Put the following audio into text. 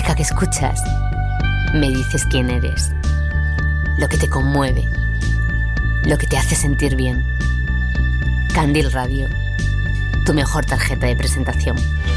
música que escuchas me dices quién eres, lo que te conmueve, lo que te hace sentir bien. Candil Radio, tu mejor tarjeta de presentación.